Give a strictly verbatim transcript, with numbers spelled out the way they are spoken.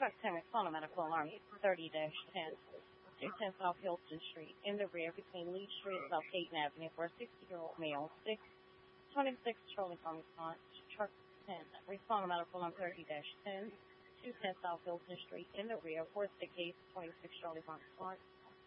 Truck ten respond to medical alarm thirty dash ten. two ten South Hilton Street in the rear between Lee Street and South Hayden Avenue for a sixty-year-old male. six twenty-six Charlie Farm response. Truck ten respond to medical alarm thirty dash ten. two ten South Hilton Street in the rear for a sick case. twenty-six Charlie Farm response.